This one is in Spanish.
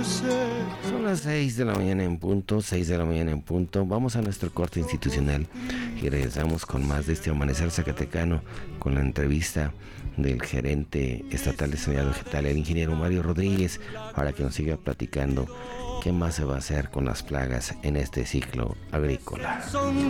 Son las 6 de la mañana en punto, 6 de la mañana en punto. Vamos a nuestro corte institucional y regresamos con más de este Amanecer Zacatecano, con la entrevista del gerente estatal de sanidad vegetal, el ingeniero Mario Rodríguez, para que nos siga platicando qué más se va a hacer con las plagas en este ciclo agrícola.